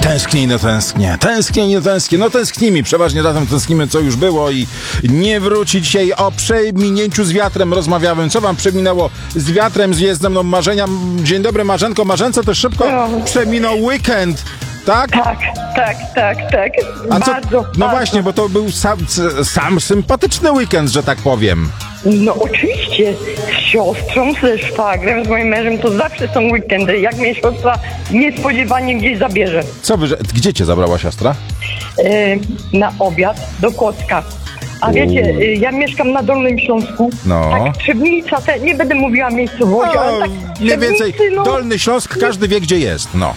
Tęsknię i nie tęsknię. Tęsknię i nie tęsknię. No tęsknimy. Przeważnie razem tęsknimy, co już było i nie wróci dzisiaj. O przeminięciu z wiatrem rozmawiałem. Co wam przeminęło z wiatrem? Jest ze mną Marzenia. Dzień dobry, Marzenko. Marzence też szybko przeminął weekend. Tak? Tak. A co? Bardzo, No bardzo. właśnie, bo to był sam sympatyczny weekend, że tak powiem. No oczywiście, z siostrą, ze szwagrem, z moim mężem to zawsze są weekendy. Jak mnie siostra niespodziewanie gdzieś zabierze. Gdzie cię zabrała siostra? Na obiad do Kłodzka. A wiecie, ja mieszkam na Dolnym Śląsku. No. Tak, Trzebnica, nie będę mówiła miejscowości, ale tak Mniej więcej Trzebnicy, no. Dolny Śląsk, każdy wie, gdzie jest. No.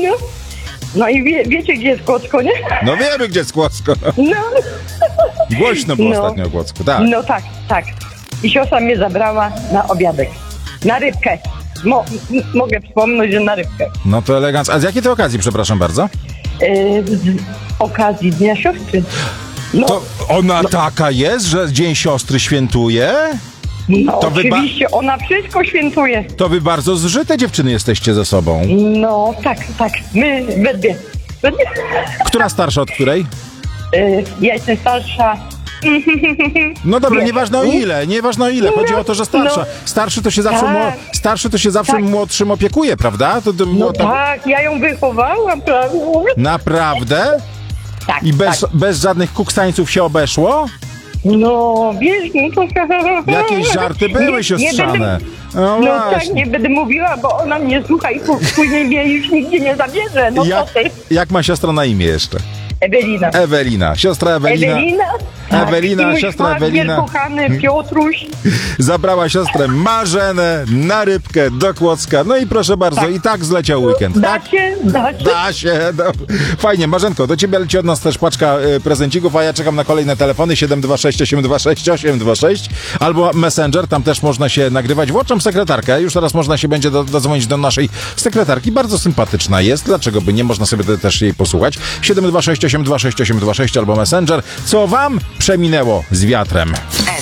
No i wiecie, gdzie jest Kłodzko, nie? No wiemy, gdzie jest Kłodzko. No. Głośno było No. ostatnio o Kłodzku, tak. No tak. I siostra mnie zabrała na obiadek. Na rybkę. Mogę wspomnieć, że na rybkę. No to elegancko. A z jakiej to okazji, przepraszam bardzo? Z okazji Dnia Siostry. No, To ona taka jest, że Dzień Siostry świętuje? to wy oczywiście, ona wszystko świętuje. To wy bardzo zżyte dziewczyny jesteście ze sobą. No, tak. My we dwie. Która starsza od której? Ja jestem starsza. No dobra, Nie. nieważne o ile. Chodzi o to, że starsza. No. Starszy to się zawsze, Tak. Tak. młodszym opiekuje, prawda? No tak, ja ją wychowałam, prawda? Naprawdę? Tak, I tak. bez żadnych kuksańców się obeszło? No, wiesz, no to... Jakieś żarty były siostrzane. No tak, nie będę mówiła, bo ona mnie słucha i później mnie już nigdzie nie zabierze. No to ty. Jak ma siostra na imię jeszcze? Ewelina. Ewelina. Siostra Ewelina. Ewelina, tak. I mój siostra szwagier Ewelina. kochany Piotruś. Zabrała siostrę Marzenę na rybkę do Kłodzka. No i proszę bardzo, Tak. i tak zleciał weekend, tak? Da się. No. Fajnie, Marzenko, do ciebie leci od nas też paczka prezencików, a ja czekam na kolejne telefony 726 826 826 albo Messenger, tam też można się nagrywać. Włączam sekretarkę, już teraz można się będzie dodzwonić do naszej sekretarki. Bardzo sympatyczna jest, dlaczego by nie? Można sobie też jej posłuchać. 726 826 826 albo Messenger. Co wam przeminęło z wiatrem?